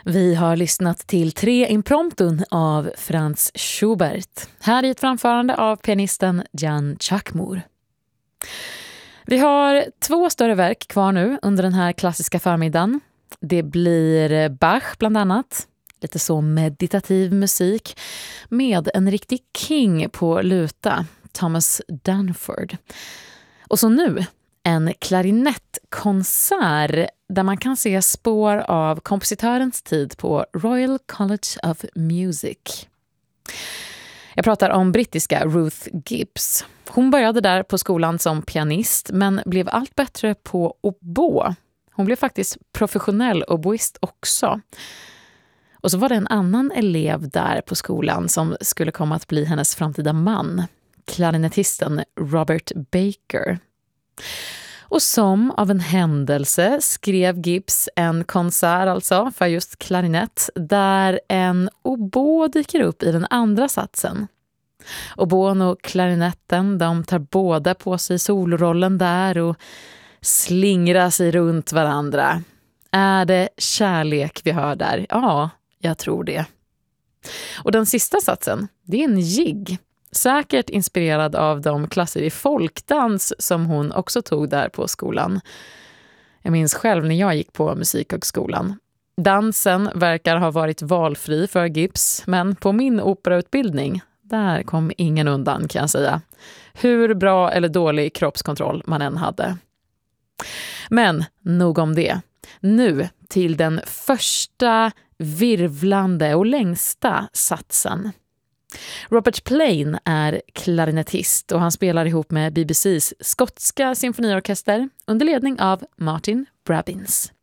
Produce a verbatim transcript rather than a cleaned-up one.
Vi har lyssnat till tre impromptun av Franz Schubert. Här i ett framförande av pianisten Jan Chakmour. Vi har två större verk kvar nu under den här klassiska förmiddagen. Det blir Bach bland annat. Lite så meditativ musik med en riktig king på luta, Thomas Dunford. Och så nu en klarinettkonsert där man kan se spår av kompositörens tid på Royal College of Music. Jag pratar om brittiska Ruth Gibbs. Hon började där på skolan som pianist men blev allt bättre på oboe. Hon blev faktiskt professionell oboist också. Och så var det en annan elev där på skolan som skulle komma att bli hennes framtida man, klarinettisten Robert Baker. Och som av en händelse skrev Gibbs en konsert alltså för just klarinett där en oboe dyker upp i den andra satsen. Oboen och klarinetten, de tar båda på sig solrollen där och slingrar sig runt varandra. Är det kärlek vi hör där? Ja, jag tror det. Och den sista satsen, det är en jigg. Säkert inspirerad av de klasser i folkdans som hon också tog där på skolan. Jag minns själv när jag gick på musikhögskolan. Dansen verkar ha varit valfri för Gibbs, men på min operautbildning, där kom ingen undan kan jag säga. Hur bra eller dålig kroppskontroll man än hade. Men nog om det. Nu till den första virvlande och längsta satsen. Robert Plain är klarinettist och han spelar ihop med B B C:s skotska symfoniorkester under ledning av Martin Brabbins.